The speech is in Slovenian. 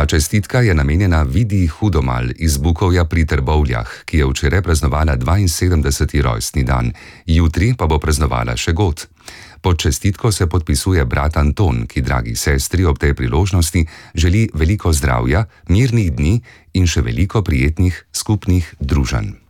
Ta čestitka je namenjena Vidi Hudomal iz Bukovja pri Trbovljah, ki je včeraj praznovala 72. rojstni dan, jutri pa bo praznovala še god. Pod čestitko se podpisuje brat Anton, ki dragi sestri ob tej priložnosti želi veliko zdravja, mirnih dni in še veliko prijetnih skupnih druženj.